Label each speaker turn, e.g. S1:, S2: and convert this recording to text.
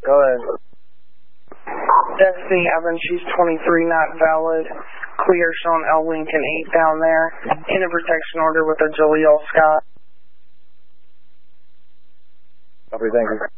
S1: Go ahead.
S2: Destiny Evans, she's 23, not valid. Clear, showing L. Lincoln 8 down there. In a protection order with a Jaleel Scott.
S1: Copy, thank you.